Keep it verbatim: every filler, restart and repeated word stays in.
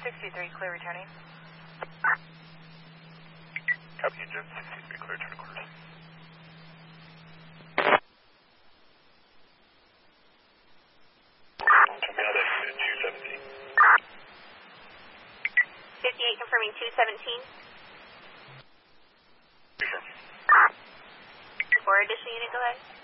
sixty-three, clear returning. Copy engine sixty-three, clear return to course. Coming out at two seventeen. fifty-eight confirming two seventeen. Confirm. For additional unit, go ahead.